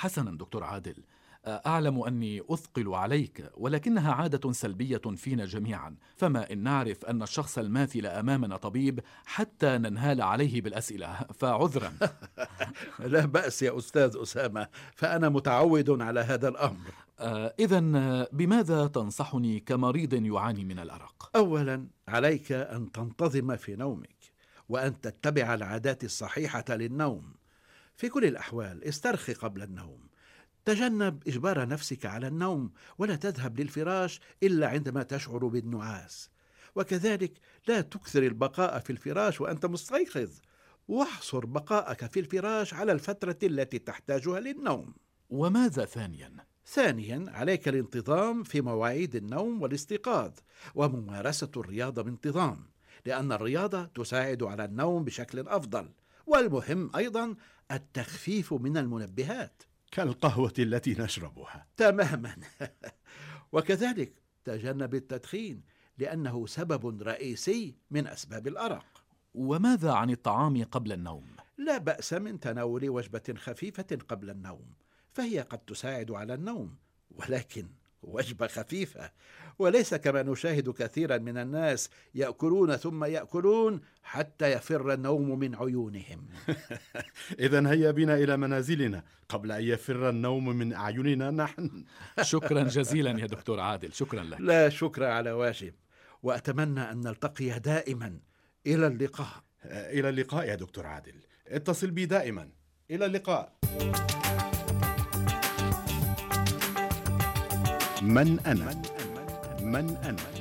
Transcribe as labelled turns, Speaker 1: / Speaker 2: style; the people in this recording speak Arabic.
Speaker 1: حسنا دكتور عادل، أعلم أني أثقل عليك، ولكنها عادة سلبية فينا جميعا. فما إن نعرف أن الشخص الماثل أمامنا طبيب حتى ننهال عليه بالأسئلة، فعذرا.
Speaker 2: لا بأس يا أستاذ أسامة، فأنا متعود على هذا الأمر.
Speaker 1: إذن بماذا تنصحني كمريض يعاني من الأرق؟
Speaker 2: أولا، عليك أن تنتظم في نومك، وأن تتبع العادات الصحيحة للنوم. في كل الأحوال استرخي قبل النوم. تجنب إجبار نفسك على النوم، ولا تذهب للفراش إلا عندما تشعر بالنعاس. وكذلك لا تكثر البقاء في الفراش وأنت مستيقظ، واحصر بقاءك في الفراش على الفترة التي تحتاجها للنوم.
Speaker 1: وماذا ثانيا؟
Speaker 2: ثانيا، عليك الانتظام في مواعيد النوم والاستيقاظ، وممارسة الرياضة بانتظام، لأن الرياضة تساعد على النوم بشكل أفضل. والمهم أيضا التخفيف من المنبهات
Speaker 3: كالقهوة التي نشربها.
Speaker 2: تماما. وكذلك تجنب التدخين، لأنه سبب رئيسي من أسباب الأرق.
Speaker 1: وماذا عن الطعام قبل النوم؟
Speaker 2: لا بأس من تناول وجبة خفيفة قبل النوم، فهي قد تساعد على النوم، ولكن وجبة خفيفة، وليس كما نشاهد كثيرا من الناس يأكلون ثم يأكلون حتى يفر النوم من عيونهم.
Speaker 3: إذن هيا بنا إلى منازلنا قبل أن يفر النوم من أعيننا نحن.
Speaker 1: شكرا جزيلا يا دكتور عادل، شكرا لك.
Speaker 2: لا شكر على واجب، وأتمنى أن نلتقي دائما. إلى اللقاء.
Speaker 3: إلى اللقاء يا دكتور عادل، اتصل بي دائما. إلى اللقاء. من أنا؟